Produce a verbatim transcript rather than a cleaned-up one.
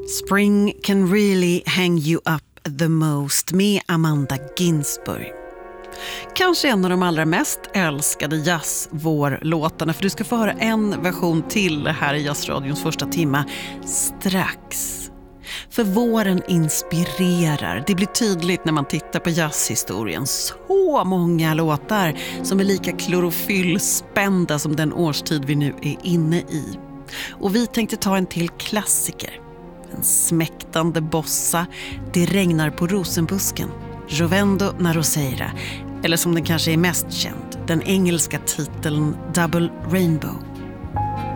Spring can really hang you up the most med Amanda Ginsburg. Kanske en av de allra mest älskade jazz-vår-låtarna, för du ska få höra en version till här i Jazzradions första timma strax. För våren inspirerar. Det blir tydligt när man tittar på jazzhistorien. Så många låtar som är lika klorofyllspända som den årstid vi nu är inne i. Och vi tänkte ta en till klassiker. En smäktande bossa, Det regnar på rosenbusken, Jovendo na Roseira, eller som den kanske är mest känd, den engelska titeln Double Rainbow.